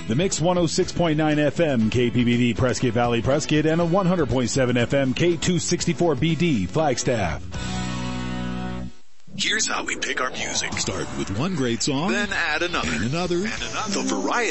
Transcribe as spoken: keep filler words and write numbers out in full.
The Mix one oh six point nine F M, K P B D, Prescott Valley, Prescott, and a one hundred point seven F M, K two sixty-four B D, Flagstaff. Here's how we pick our music. Start with one great song, Then add another. and another. And another. The variety.